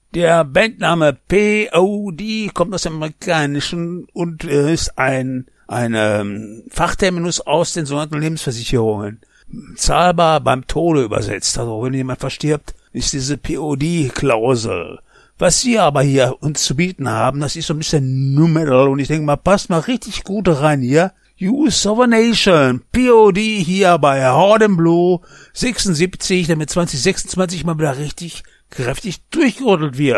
Der Bandname POD kommt aus dem Amerikanischen und ist ein Fachterminus aus den sogenannten Lebensversicherungen. Zahlbar beim Tode übersetzt. Also wenn jemand verstirbt, ist diese POD-Klausel. Was Sie aber hier uns zu bieten haben, das ist so ein bisschen Nu Metal und ich denke mal, passt mal richtig gut rein hier. Use of a Nation, POD hier bei Hard and Blue 76, damit 2026 mal wieder richtig kräftig durchgerüttelt wird.